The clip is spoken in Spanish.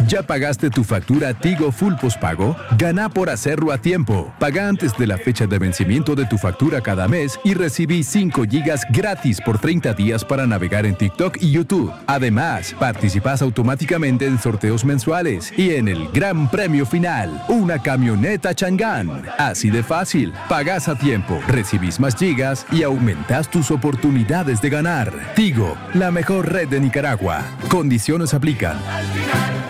¿Ya pagaste tu factura Tigo Full Postpago? Gana por hacerlo a tiempo. Paga antes de la fecha de vencimiento de tu factura cada mes y recibí 5 gigas gratis por 30 días para navegar en TikTok y YouTube. Además, participas automáticamente en sorteos mensuales y en el gran premio final, una camioneta Chang'an. Así de fácil, pagas a tiempo, recibís más gigas y aumentas tus oportunidades de ganar. Tigo, la mejor red de Nicaragua. Condiciones aplican.